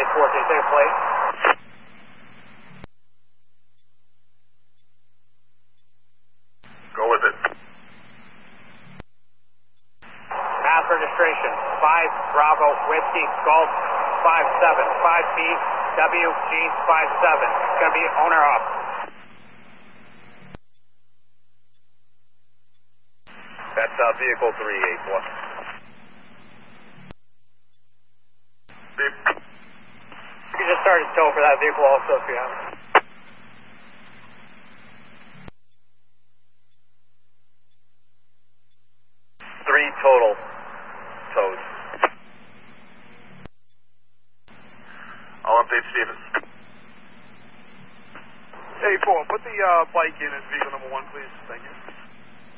8-4, can you take a plate? Go with it. Mass registration, 5 Bravo Whiskey Golf 57, 5B W Jeans 57. It's going to be owner up. That's vehicle 381. Beep. You can just start a tow for that vehicle also if you have it. Three total tows. I'll update Stevens. 8-4, put the bike in as vehicle number 1, please. Thank you.